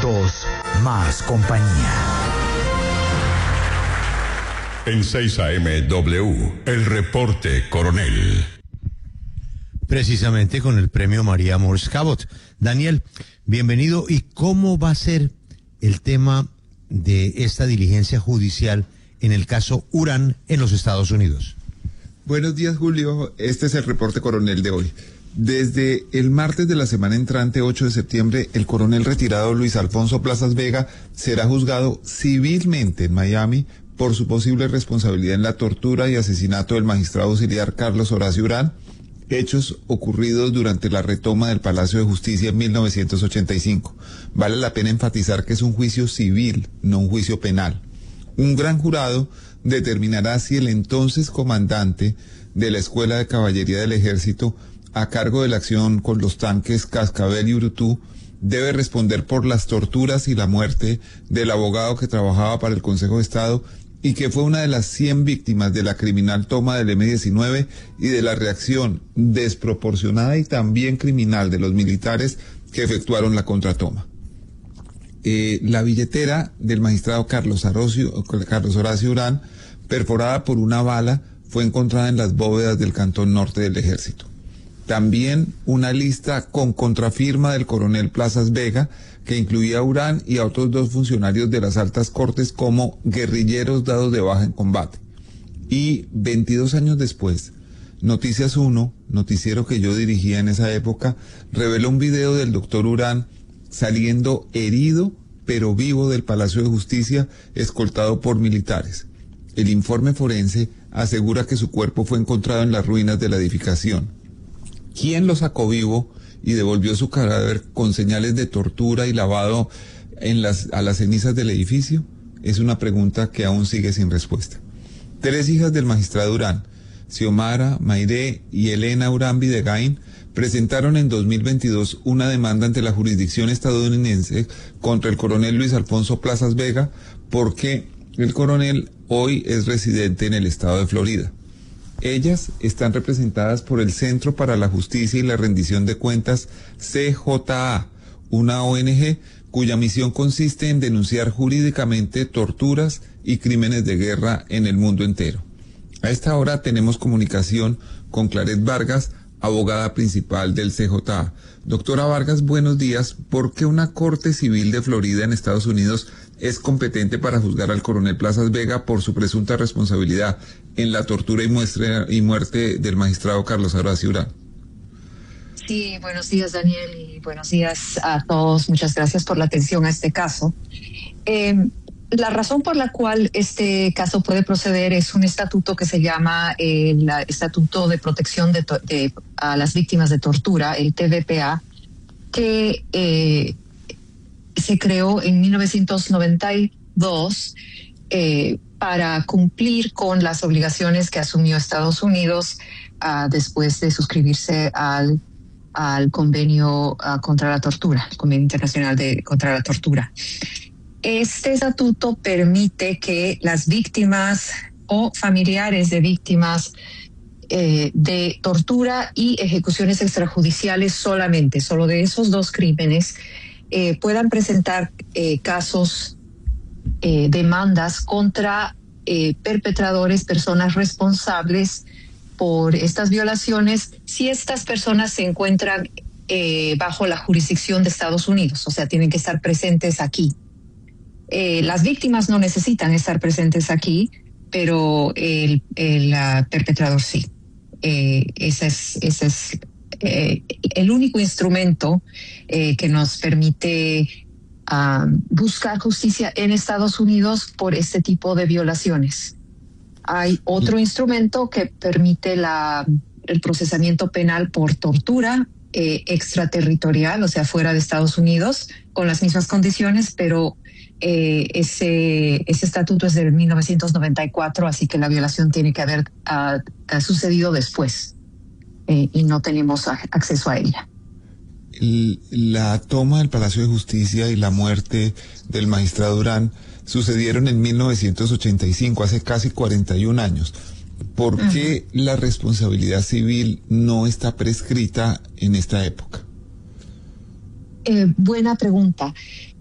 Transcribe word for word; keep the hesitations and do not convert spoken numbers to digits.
minutos más compañía. En seis A M W, el reporte coronel. Precisamente con el premio María Morse Cabot. Daniel, bienvenido. ¿Y cómo va a ser el tema de esta diligencia judicial en el caso Urán en los Estados Unidos? Buenos días, Julio. Este es el reporte coronel de hoy. Desde el martes de la semana entrante, ocho de septiembre, el coronel retirado Luis Alfonso Plazas Vega será juzgado civilmente en Miami por su posible responsabilidad en la tortura y asesinato del magistrado auxiliar Carlos Horacio Urán, hechos ocurridos durante la retoma del Palacio de Justicia en mil novecientos ochenta y cinco. Vale la pena enfatizar que es un juicio civil, no un juicio penal. Un gran jurado determinará si el entonces comandante de la Escuela de Caballería del Ejército, a cargo de la acción con los tanques Cascabel y Urutú, debe responder por las torturas y la muerte del abogado que trabajaba para el Consejo de Estado y que fue una de las cien víctimas de la criminal toma del eme diecinueve y de la reacción desproporcionada y también criminal de los militares que efectuaron la contratoma. Eh, la billetera del magistrado Carlos Horacio, Carlos Horacio Urán, perforada por una bala, fue encontrada en las bóvedas del Cantón Norte del Ejército. También una lista con contrafirma del coronel Plazas Vega, que incluía a Urán y a otros dos funcionarios de las altas cortes como guerrilleros dados de baja en combate. Y veintidós años después, Noticias uno, noticiero que yo dirigía en esa época, reveló un video del doctor Urán saliendo herido pero vivo del Palacio de Justicia, escoltado por militares. El informe forense asegura que su cuerpo fue encontrado en las ruinas de la edificación. ¿Quién lo sacó vivo y devolvió su cadáver con señales de tortura y lavado en las, a las cenizas del edificio? Es una pregunta que aún sigue sin respuesta. Tres hijas del magistrado Urán, Xiomara, Mayré y Elena Urán Videgain, presentaron en dos mil veintidós una demanda ante la jurisdicción estadounidense contra el coronel Luis Alfonso Plazas Vega porque el coronel hoy es residente en el estado de Florida. Ellas están representadas por el Centro para la Justicia y la Rendición de Cuentas, C J A, una O N G cuya misión consiste en denunciar jurídicamente torturas y crímenes de guerra en el mundo entero. A esta hora tenemos comunicación con Claret Vargas, abogada principal del C J A. Doctora Vargas, buenos días. ¿Por qué una corte civil de Florida en Estados Unidos es competente para juzgar al coronel Plazas Vega por su presunta responsabilidad en la tortura y, muestra, y muerte del magistrado Carlos Horacio Urán? Sí, buenos días, Daniel, y buenos días a todos. Muchas gracias por la atención a este caso. Eh, la razón por la cual este caso puede proceder es un estatuto que se llama eh, el Estatuto de Protección de, de a las Víctimas de Tortura, el T V P A, que eh, se creó en mil novecientos noventa y dos eh, para cumplir con las obligaciones que asumió Estados Unidos uh, después de suscribirse al, al convenio uh, contra la tortura, el Convenio Internacional de, contra la Tortura. Este estatuto permite que las víctimas o familiares de víctimas eh, de tortura y ejecuciones extrajudiciales solamente, solo de esos dos crímenes, eh, puedan presentar eh, casos, eh, demandas contra eh, perpetradores, personas responsables por estas violaciones, si estas personas se encuentran eh, bajo la jurisdicción de Estados Unidos, o sea, tienen que estar presentes aquí. Eh, las víctimas no necesitan estar presentes aquí, pero el, el uh, perpetrador sí. Eh, ese es, ese es eh, el único instrumento eh, que nos permite uh, buscar justicia en Estados Unidos por este tipo de violaciones. Hay otro instrumento que permite la, el procesamiento penal por tortura eh, extraterritorial, o sea, fuera de Estados Unidos, con las mismas condiciones, pero Eh, ese, ese estatuto es de mil novecientos noventa y cuatro, así que la violación tiene que haber uh, uh, sucedido después eh, y no tenemos a, acceso a ella. La toma del Palacio de Justicia y la muerte del magistrado Urán sucedieron en mil novecientos ochenta y cinco, hace casi cuarenta y un años. ¿Por uh-huh. qué la responsabilidad civil no está prescrita en esta época? Eh, buena pregunta.